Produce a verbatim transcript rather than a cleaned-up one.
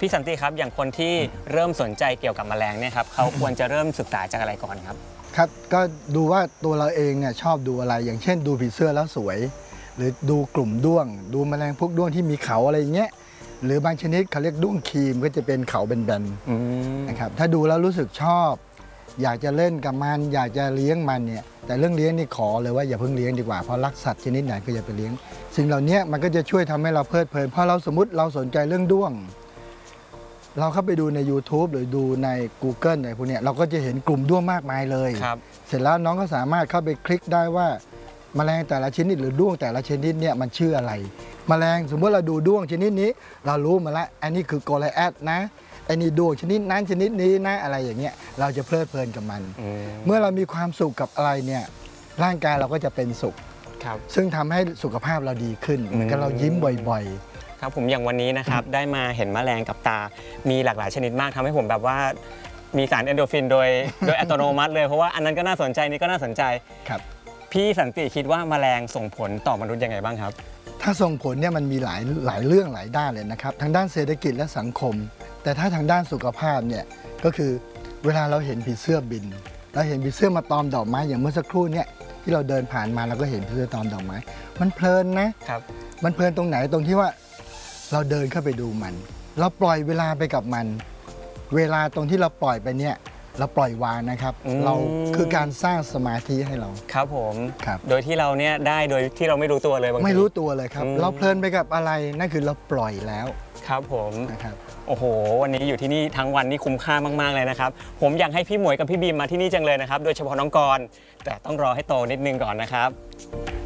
พี่สันติครับอย่างคนที่เริ่มสนใจเกี่ยวกับแมลงเนี่ยครับเขาควรจะเริ่มศึกษาจากอะไรก่อนครับครับก็ดูว่าตัวเราเองเนี่ยชอบดูอะไรอย่างเช่นดูผีเสื้อแล้วสวยหรือดูกลุ่มด้วงดูแมลงพวกด้วงที่มีเขาอะไรอย่างเงี้ยหรือบางชนิดเขาเรียกด้วงครีมก็จะเป็นเขาแบนๆนะครับถ้าดูแล้วรู้สึกชอบอยากจะเล่นกับมันอยากจะเลี้ยงมันเนี่ยแต่เรื่องเลี้ยงนี่ขอเลยว่าอย่าเพิ่งเลี้ยงดีกว่าเพราะรักสัตว์ชนิดไหนก็อย่าไปเลี้ยงสิ่งเหล่านี้มันก็จะช่วยทำให้เราเพลิดเพลินเพราะเราสมมติเราสนใจเรื่องด้วงเราเข้าไปดูใน YouTube หรือดูใน Google อะไรพวกนี้เราก็จะเห็นกลุ่มด้วงมากมายเลยเสร็จแล้วน้องก็สามารถเข้าไปคลิกได้ว่าแมลงแต่ละชนิดหรือด้วงแต่ละชนิดเนี่ยมันชื่ออะไรแมลงสมมติเราดูด้วงชนิดนี้เรารู้มาแล้วอันนี้คือโกไลแอดนะไอ้นี่ด้วงชนิดนั้นชนิดนี้นะอะไรอย่างเงี้ยเราจะเพลิดเพลินกับมันเมื่อเรามีความสุขกับอะไรเนี่ยร่างกายเราก็จะเป็นสุขซึ่งทำให้สุขภาพเราดีขึ้นเหมือนกับเรายิ้มบ่อยๆครับผมอย่างวันนี้นะครับได้มาเห็นแมลงกับตามีหลากหลายชนิดมากทำให้ผมแบบว่ามีสารเอนโดรฟินโดยโดยอัตโนมัติเลยเพราะว่าอันนั้นก็น่าสนใจนี่ก็น่าสนใจครับพี่สันติคิดว่าแมลงส่งผลต่อมนุษย์ยังไงบ้างครับถ้าส่งผลเนี่ยมันมีหลายหลายเรื่องหลายด้านเลยนะครับทางด้านเศรษฐกิจและสังคมแต่ถ้าทางด้านสุขภาพเนี่ยก็คือเวลาเราเห็นผีเสื้อบินเราเห็นผีเสื้อมาตอมดอกไม้อย่างเมื่อสักครู่เนี่ยที่เราเดินผ่านมาเราก็เห็นผีเสื้อตอมดอกไม้มันเพลินนะครับมันเพลินตรงไหนตรงที่ว่าเราเดินเข้าไปดูมันเราปล่อยเวลาไปกับมันเวลาตรงที่เราปล่อยไปเนี่ยเราปล่อยวางนะครับเราคือการสร้างสมาธิให้เราครับผมครับโดยที่เราเนี่ยได้โดยที่เราไม่รู้ตัวเลยบางทีไม่รู้ตัวเลยครับเราเพลินไปกับอะไรนั่นคือเราปล่อยแล้วครับผมนะครับโอ้โหวันนี้อยู่ที่นี่ทั้งวันนี่คุ้มค่ามากๆเลยนะครับผมอยากให้พี่หมวยกับพี่บีมมาที่นี่จังเลยนะครับโดยเฉพาะน้องกรณ์แต่ต้องรอให้โตนิดนึงก่อนนะครับ